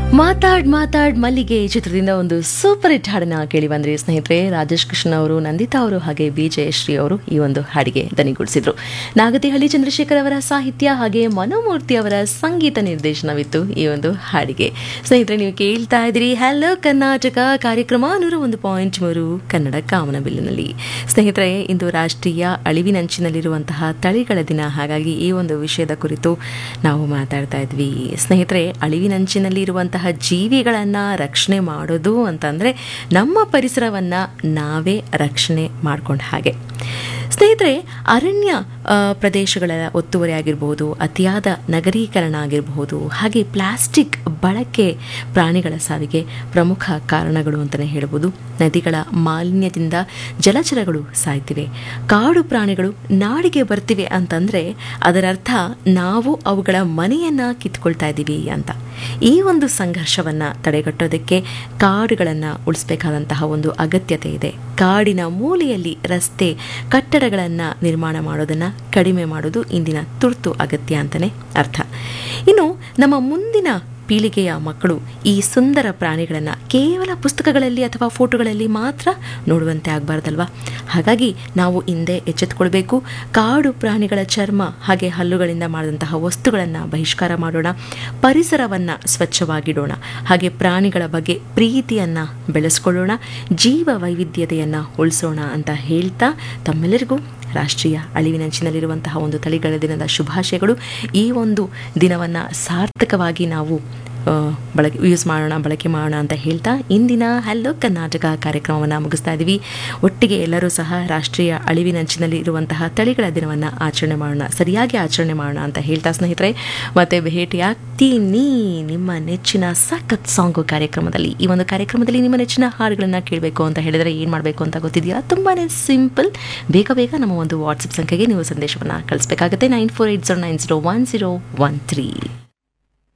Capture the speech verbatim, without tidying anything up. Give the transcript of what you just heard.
ಮಾತಾಡ್ ಮಾತಾಡ್ ಮಲ್ಲಿಗೆ ಚಿತ್ರದಿಂದ ಒಂದು ಸೂಪರ್ ಹಿಟ್ ಹಾಡನ್ನ ಕೇಳಿ ಬಂದ್ರಿ ಸ್ನೇಹಿತರೆ. ರಾಜೇಶ್ ಕೃಷ್ಣ ಅವರು, ನಂದಿತಾ ಅವರು ಹಾಗೆ ಬಿ ಜಯಶ್ರೀ ಅವರು ಈ ಒಂದು ಹಾಡಿಗೆ ದನಿಗೂಡಿಸಿದ್ರು. ನಾಗತಿಹಳ್ಳಿ ಚಂದ್ರಶೇಖರ್ ಅವರ ಸಾಹಿತ್ಯ ಹಾಗೆ ಮನೋಮೂರ್ತಿ ಅವರ ಸಂಗೀತ ನಿರ್ದೇಶನವಿತ್ತು ಈ ಒಂದು ಹಾಡಿಗೆ. ಸ್ನೇಹಿತರೆ, ನೀವು ಕೇಳ್ತಾ ಇದ್ದೀರಿ ಹಲೋ ಕರ್ನಾಟಕ ಕಾರ್ಯಕ್ರಮ ನೂರ ಒಂದು ಪಾಯಿಂಟ್ ಮೂರು ಕನ್ನಡ ಕಾಮನಬಿಲ್ಲಿನಲ್ಲಿ. ಸ್ನೇಹಿತರೆ, ಇಂದು ರಾಷ್ಟ್ರೀಯ ಅಳಿವಿನಂಚಿನಲ್ಲಿರುವಂತಹ ತಳಿಗಳ ದಿನ. ಹಾಗಾಗಿ ಈ ಒಂದು ವಿಷಯದ ಕುರಿತು ನಾವು ಮಾತಾಡ್ತಾ ಇದ್ವಿ. ಸ್ನೇಹಿತರೆ, ಅಳಿವಿನಂಚಿನಲ್ಲಿ ಇರುವಂತಹ ಜೀವಿಗಳನ್ನು ರಕ್ಷಣೆ ಮಾಡೋದು ಅಂತಂದರೆ ನಮ್ಮ ಪರಿಸರವನ್ನು ನಾವೇ ರಕ್ಷಣೆ ಮಾಡ್ಕೊಂಡ ಹಾಗೆ. ಸ್ನೇಹಿತರೆ, ಅರಣ್ಯ ಪ್ರದೇಶಗಳ ಒತ್ತುವರಿ ಆಗಿರ್ಬೋದು, ಅತಿಯಾದ ನಗರೀಕರಣ ಆಗಿರಬಹುದು, ಹಾಗೆ ಪ್ಲಾಸ್ಟಿಕ್ ಬಳಕೆ ಪ್ರಾಣಿಗಳ ಸಾವಿಗೆ ಪ್ರಮುಖ ಕಾರಣಗಳು ಅಂತಲೇ ಹೇಳ್ಬೋದು. ನದಿಗಳ ಮಾಲಿನ್ಯದಿಂದ ಜಲಚರಗಳು ಸಾಯ್ತಿವೆ. ಕಾಡು ಪ್ರಾಣಿಗಳು ನಾಡಿಗೆ ಬರ್ತಿವೆ ಅಂತಂದರೆ ಅದರರ್ಥ ನಾವು ಅವುಗಳ ಮನೆಯನ್ನು ಕಿತ್ಕೊಳ್ತಾ ಇದ್ದೀವಿ ಅಂತ. ಈ ಒಂದು ಸಂಘರ್ಷವನ್ನು ತಡೆಗಟ್ಟೋದಕ್ಕೆ ಕಾಡುಗಳನ್ನು ಉಳಿಸಬೇಕಾದಂತಹ ಒಂದು ಅಗತ್ಯತೆ ಇದೆ. ಕಾಡಿನ ಮೂಲೆಯಲ್ಲಿ ರಸ್ತೆ ಕಟ್ಟಡಗಳನ್ನು ನಿರ್ಮಾಣ ಮಾಡೋದನ್ನು ಕಡಿಮೆ ಮಾಡೋದು ಇಂದಿನ ತುರ್ತು ಅಗತ್ಯ ಅಂತಲೇ ಅರ್ಥ. ಇನ್ನು ನಮ್ಮ ಮುಂದಿನ ಪೀಳಿಗೆಯ ಮಕ್ಕಳು ಈ ಸುಂದರ ಪ್ರಾಣಿಗಳನ್ನು ಕೇವಲ ಪುಸ್ತಕಗಳಲ್ಲಿ ಅಥವಾ ಫೋಟೋಗಳಲ್ಲಿ ಮಾತ್ರ ನೋಡುವಂತೆ ಆಗಬಾರ್ದಲ್ವಾ? ಹಾಗಾಗಿ ನಾವು ಹಿಂದೆ ಎಚ್ಚೆತ್ತುಕೊಳ್ಬೇಕು. ಕಾಡು ಪ್ರಾಣಿಗಳ ಚರ್ಮ ಹಾಗೆ ಹಲ್ಲುಗಳಿಂದ ಮಾಡಿದಂತಹ ವಸ್ತುಗಳನ್ನು ಬಹಿಷ್ಕಾರ ಮಾಡೋಣ. ಪರಿಸರವನ್ನು ಸ್ವಚ್ಛವಾಗಿಡೋಣ. ಹಾಗೆ ಪ್ರಾಣಿಗಳ ಬಗ್ಗೆ ಪ್ರೀತಿಯನ್ನು ಬೆಳೆಸ್ಕೊಳ್ಳೋಣ. ಜೀವ ವೈವಿಧ್ಯತೆಯನ್ನು ಉಳಿಸೋಣ ಅಂತ ಹೇಳ್ತಾ ತಮ್ಮೆಲ್ಲರಿಗೂ ರಾಷ್ಟ್ರೀಯ ಅಳಿವಿನಂಚಿನಲ್ಲಿರುವಂತಹ ಒಂದು ತಳಿಗಳ ದಿನದ ಶುಭಾಶಯಗಳು. ಈ ಒಂದು ದಿನವನ್ನು ಸಾರ್ಥಕವಾಗಿ ನಾವು ಬಳಕೆ ಯೂಸ್ ಮಾಡೋಣ, ಬಳಕೆ ಮಾಡೋಣ ಅಂತ ಹೇಳ್ತಾ ಇಂದಿನ ಹಲೋ ಕರ್ನಾಟಕ ಕಾರ್ಯಕ್ರಮವನ್ನು ಮುಗಿಸ್ತಾ ಇದ್ದೀವಿ. ಒಟ್ಟಿಗೆ ಎಲ್ಲರೂ ಸಹ ರಾಷ್ಟ್ರೀಯ ಅಳಿವಿನಂಚಿನಲ್ಲಿ ಇರುವಂತಹ ತಳಿಗಳ ದಿನವನ್ನು ಆಚರಣೆ ಮಾಡೋಣ, ಸರಿಯಾಗಿ ಆಚರಣೆ ಮಾಡೋಣ ಅಂತ ಹೇಳ್ತಾ ಸ್ನೇಹಿತರೆ, ಮತ್ತೆ ಭೇಟಿಯಾಗ್ತೀನಿ ನಿಮ್ಮ ನೆಚ್ಚಿನ ಸಖತ್ ಸಾಂಗು ಕಾರ್ಯಕ್ರಮದಲ್ಲಿ. ಈ ಒಂದು ಕಾರ್ಯಕ್ರಮದಲ್ಲಿ ನಿಮ್ಮ ನೆಚ್ಚಿನ ಹಾಡುಗಳನ್ನು ಕೇಳಬೇಕು ಅಂತ ಹೇಳಿದರೆ ಏನು ಮಾಡಬೇಕು ಅಂತ ಗೊತ್ತಿದೆಯಾ? ತುಂಬಾ ಸಿಂಪಲ್. ಬೇಗ ಬೇಗ ನಮ್ಮ ಒಂದು ವಾಟ್ಸಪ್ ಸಂಖ್ಯೆಗೆ ನೀವು ಸಂದೇಶವನ್ನು ಕಳಿಸಬೇಕಾಗುತ್ತೆ. Nine four eight zero nine zero one zero one three